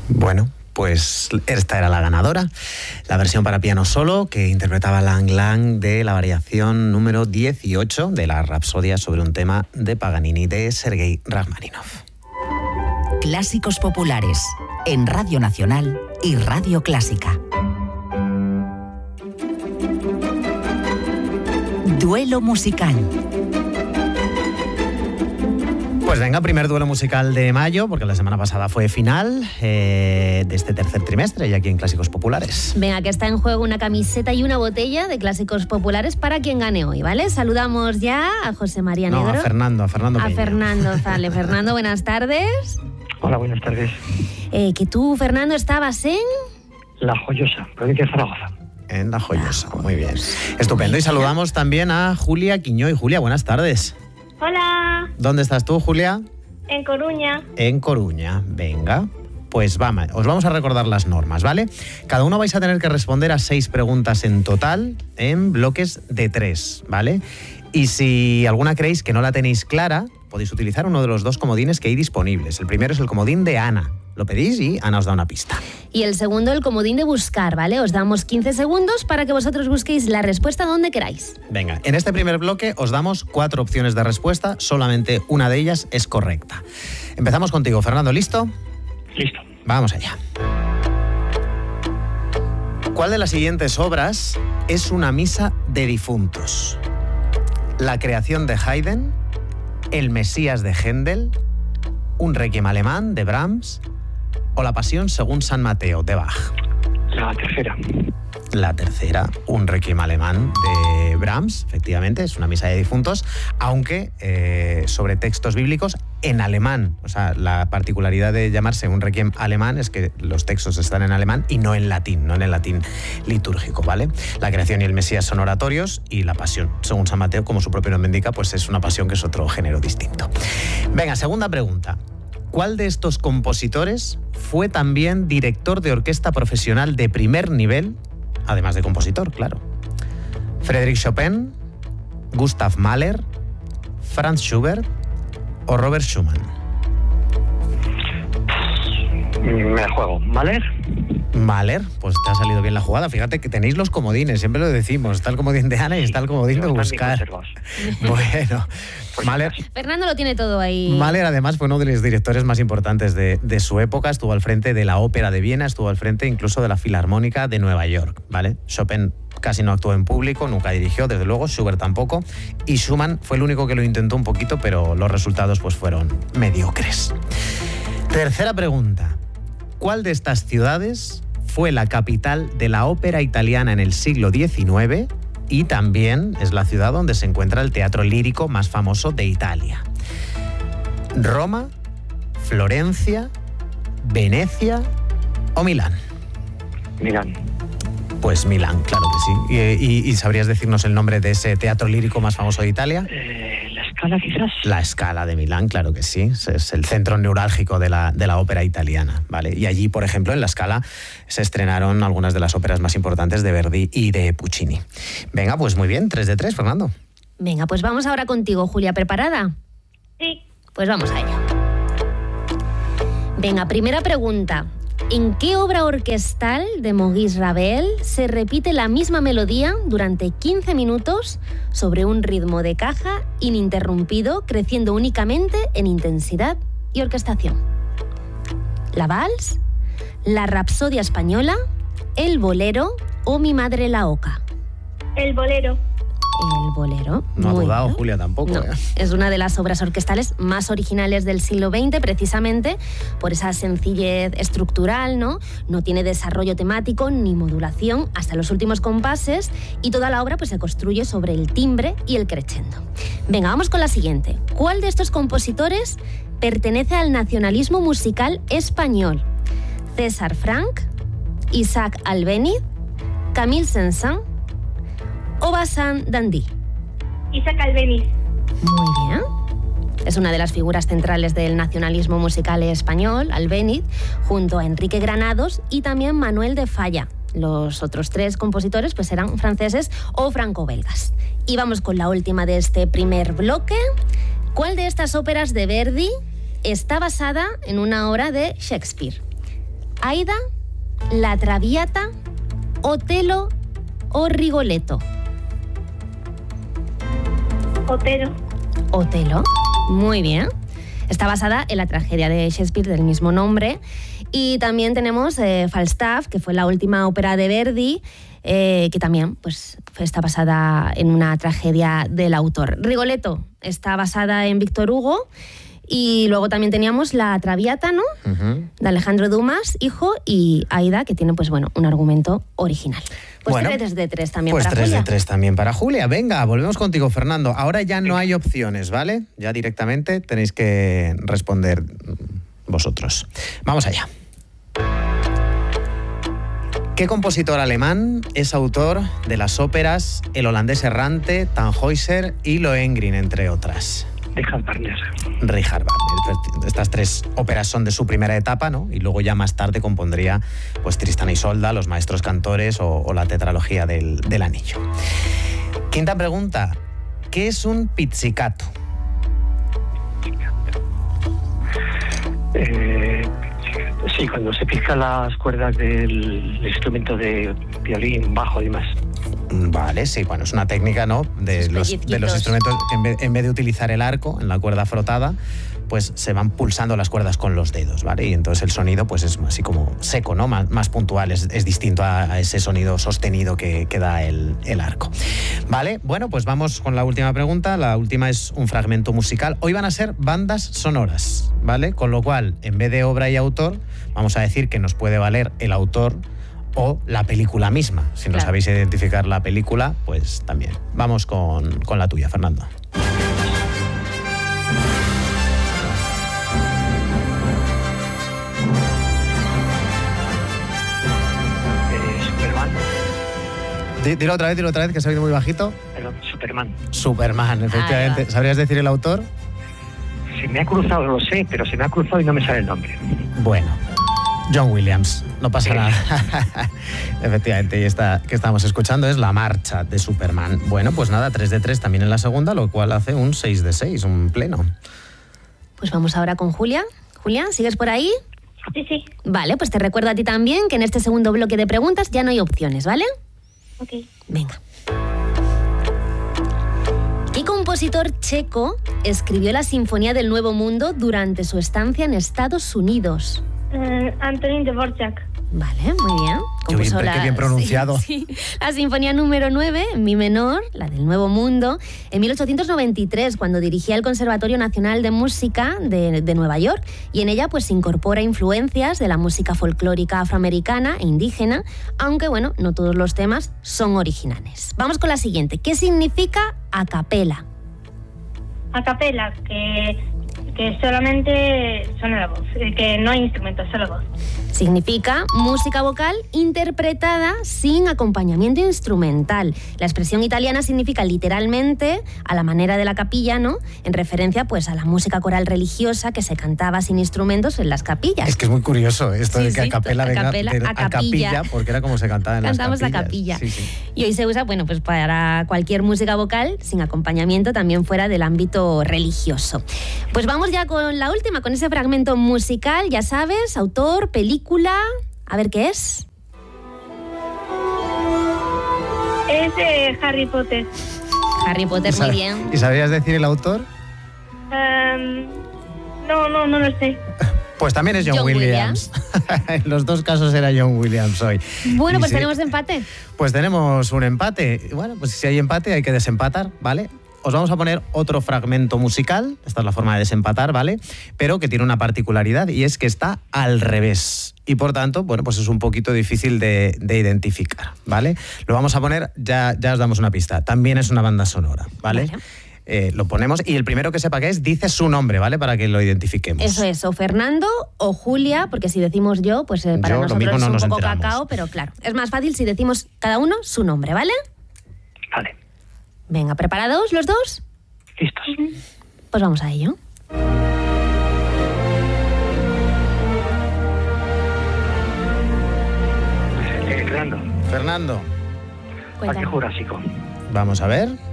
Bueno, pues esta era la ganadora, la versión para piano solo que interpretaba Lang Lang de la variación número 18 de la Rapsodia sobre un tema de Paganini de Sergei Rachmaninoff. Clásicos populares en Radio Nacional y Radio Clásica. Duelo musical. Pues venga, primer duelo musical de mayo, porque la semana pasada fue final de este tercer trimestre y aquí en Clásicos Populares. Venga, que está en juego una camiseta y una botella de Clásicos Populares para quien gane hoy, ¿vale? Saludamos ya a José María Negro. No, a Fernando Peña. A Fernando, vale. Fernando, buenas tardes. Hola, buenas tardes. Que tú, Fernando, estabas en... La Joyosa, provincia de Zaragoza. En La Joyosa, muy bien. Estupendo. Y saludamos también a Julia Quiñoy. Julia, buenas tardes. Hola. ¿Dónde estás tú, Julia? En Coruña. En Coruña, venga. Pues vamos, os vamos a recordar las normas, ¿vale? Cada uno vais a tener que responder a 6 preguntas en total en bloques de 3, ¿vale? Y si alguna creéis que no la tenéis clara, podéis utilizar uno de los 2 comodines que hay disponibles. El primero es el comodín de Ana. Lo pedís y Ana os da una pista. Y el segundo, el comodín de buscar, ¿vale? Os damos 15 segundos para que vosotros busquéis la respuesta donde queráis. Venga, en este primer bloque os damos 4 opciones de respuesta, solamente una de ellas es correcta. Empezamos contigo, Fernando, ¿listo? Listo. Vamos allá. ¿Cuál de las siguientes obras es una misa de difuntos? La creación de Haydn, El Mesías de Händel, un requiem alemán de Brahms o La Pasión según San Mateo de Bach. La tercera. La tercera, un requiem alemán de Brahms, efectivamente, es una misa de difuntos, aunque sobre textos bíblicos en alemán. O sea, la particularidad de llamarse un requiem alemán es que los textos están en alemán y no en latín, no en el latín litúrgico, ¿vale? La creación y el Mesías son oratorios y la Pasión, según San Mateo, como su propio nombre indica, pues es una pasión que es otro género distinto. Venga, segunda pregunta. ¿Cuál de estos compositores fue también director de orquesta profesional de primer nivel, además de compositor, claro? ¿Frédéric Chopin, Gustav Mahler, Franz Schubert o Robert Schumann? Me juego. ¿Mahler? Mahler, pues te ha salido bien la jugada. Fíjate que tenéis los comodines, siempre lo decimos. Está el comodín de Ana y está el comodín de buscar. Bueno, Mahler... Fernando lo tiene todo ahí. Mahler, además, fue uno de los directores más importantes de su época. Estuvo al frente de la Ópera de Viena, estuvo al frente incluso de la Filarmónica de Nueva York, ¿vale? Chopin casi no actuó en público, nunca dirigió, desde luego, Schubert tampoco. Y Schumann fue el único que lo intentó un poquito, pero los resultados pues fueron mediocres. Tercera pregunta. ¿Cuál de estas ciudades fue la capital de la ópera italiana en el siglo XIX y también es la ciudad donde se encuentra el teatro lírico más famoso de Italia? ¿Roma, Florencia, Venecia o Milán? Milán. Pues Milán, claro que sí. ¿Y sabrías decirnos el nombre de ese teatro lírico más famoso de Italia? La Scala, quizás. La Scala de Milán, claro que sí. Es el centro neurálgico de la ópera italiana, ¿vale? Y allí, por ejemplo, en la Scala se estrenaron algunas de las óperas más importantes de Verdi y de Puccini. Venga, pues muy bien, 3 de 3, Fernando. Venga, pues vamos ahora contigo, Julia. ¿Preparada? Sí. Pues vamos a ello. Venga, primera pregunta. ¿En qué obra orquestal de Maurice Ravel se repite la misma melodía durante 15 minutos sobre un ritmo de caja ininterrumpido, creciendo únicamente en intensidad y orquestación? ¿La Vals, la Rapsodia española, el Bolero o Mi madre la oca? El Bolero. El Bolero. No ha dudado Julia tampoco. No, es una de las obras orquestales más originales del siglo XX, precisamente por esa sencillez estructural, ¿no? No tiene desarrollo temático ni modulación hasta los últimos compases y toda la obra pues, se construye sobre el timbre y el crescendo. Venga, vamos con la siguiente. ¿Cuál de estos compositores pertenece al nacionalismo musical español? ¿César Franck, Isaac Albéniz, Camille Saint-Saëns o Bazán Dandy? Isaac Albéniz. Muy bien. Es una de las figuras centrales del nacionalismo musical español, Albéniz, junto a Enrique Granados y también Manuel de Falla. Los otros 3 compositores pues eran franceses o franco-belgas. Y vamos con la última de este primer bloque. ¿Cuál de estas óperas de Verdi está basada en una obra de Shakespeare? ¿Aida, La Traviata, Otelo o Rigoletto? Otelo. Otelo. Muy bien. Está basada en la tragedia de Shakespeare del mismo nombre. Y también tenemos Falstaff, que fue la última ópera de Verdi, que también pues, está basada en una tragedia del autor. Rigoletto está basada en Víctor Hugo. Y luego también teníamos La Traviata, ¿no? De Alejandro Dumas, hijo, y Aida, que tiene pues, bueno, un argumento original. Pues bueno, 3 de 3 también pues para 3 Julia. de 3 también para Julia. Venga, volvemos contigo, Fernando. Ahora ya no hay opciones, ¿vale? Ya directamente tenéis que responder vosotros. Vamos allá. ¿Qué compositor alemán es autor de las óperas El holandés errante, Tannhäuser y Lohengrin, entre otras? Richard Wagner. Richard Wagner. Estas 3 óperas son de su primera etapa, ¿no? Y luego ya más tarde compondría pues Tristán e Isolda, Los maestros cantores o la tetralogía del Anillo. Quinta pregunta. ¿Qué es un pizzicato? Sí, cuando se pizcan las cuerdas del instrumento de violín, bajo y demás. Vale, sí, bueno, es una técnica, ¿no? De los instrumentos, en vez de utilizar el arco en la cuerda frotada, pues se van pulsando las cuerdas con los dedos, ¿vale? Y entonces el sonido pues es así como seco, ¿no? Más puntual, es distinto a ese sonido sostenido que da el arco. Vale, bueno, pues vamos con la última pregunta. La última es un fragmento musical. Hoy van a ser bandas sonoras, ¿vale? Con lo cual, en vez de obra y autor, vamos a decir que nos puede valer el autor o la película misma. Si no sabéis identificar la película, pues también. Vamos con la tuya, Fernando. Superman. Dilo otra vez, que se ha oído muy bajito. Perdón, Superman. Superman, efectivamente. ¿Sabrías decir el autor? Se me ha cruzado, lo sé, pero se me ha cruzado y no me sale el nombre. Bueno, John Williams, no pasa nada. Efectivamente, y esta que estamos escuchando es La marcha de Superman. Bueno, pues nada, 3 de 3 también en la segunda, lo cual hace un 6 de 6, un pleno. Pues vamos ahora con Julia. Julia, ¿sigues por ahí? Sí, sí. Vale, pues te recuerdo a ti también que en este segundo bloque de preguntas ya no hay opciones, ¿vale? Ok. Venga. ¿Qué compositor checo escribió la Sinfonía del Nuevo Mundo durante su estancia en Estados Unidos? Antonín Dvořák. Vale, muy bien. Qué bien pronunciado. Sí. La Sinfonía número 9, en mi menor, la del Nuevo Mundo, en 1893, cuando dirigía el Conservatorio Nacional de Música de Nueva York. Y en ella pues incorpora influencias de la música folclórica afroamericana e indígena, aunque bueno, no todos los temas son originales. Vamos con la siguiente. ¿Qué significa a capela? A capela, que solamente suena la voz, que no hay instrumentos, solo voz. Significa música vocal interpretada sin acompañamiento instrumental. La expresión italiana significa literalmente a la manera de la capilla, ¿no? En referencia pues a la música coral religiosa que se cantaba sin instrumentos en las capillas. Es que es muy curioso esto de que a capela venga a capilla, porque era como se cantaba en las capillas. Cantamos a capilla. Sí, sí. Y hoy se usa, bueno, pues para cualquier música vocal sin acompañamiento, también fuera del ámbito religioso. Pues vamos ya con la última, con ese fragmento musical, ya sabes, autor, película. A ver qué es. Es de Harry Potter. Harry Potter, muy bien. ¿Y sabrías decir el autor? No lo sé. Pues también es John Williams. En los dos casos era John Williams hoy. Bueno, y pues tenemos empate. Pues tenemos un empate. Bueno, pues si hay empate hay que desempatar, ¿vale? Os vamos a poner otro fragmento musical, esta es la forma de desempatar, ¿vale? Pero que tiene una particularidad y es que está al revés. Y por tanto, bueno, pues es un poquito difícil de identificar, ¿vale? Lo vamos a poner, ya os damos una pista. También es una banda sonora, ¿vale? Lo ponemos y el primero que sepa qué es, dice su nombre, ¿vale? Para que lo identifiquemos. Eso es, o Fernando o Julia, porque si decimos yo, pues para nosotros es un poco enteramos. cacao, pero claro, es más fácil si decimos cada uno su nombre, ¿vale? Vale. Venga, ¿preparados los dos? Listos. Pues vamos a ello. Fernando. Fernando. Parque Jurásico. Vamos a ver.